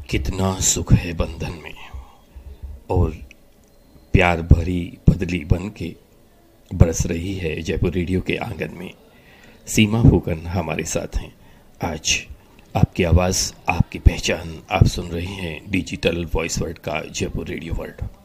कितना सुख है बंधन में, और प्यार भरी बदली बन के बरस रही है जयपुर रेडियो के आंगन में। सीमा फूकन हमारे साथ हैं। आज आपकी आवाज़, आपकी पहचान, आप सुन रहे हैं डिजिटल वॉइस वर्ल्ड का जयपुर रेडियो वर्ल्ड।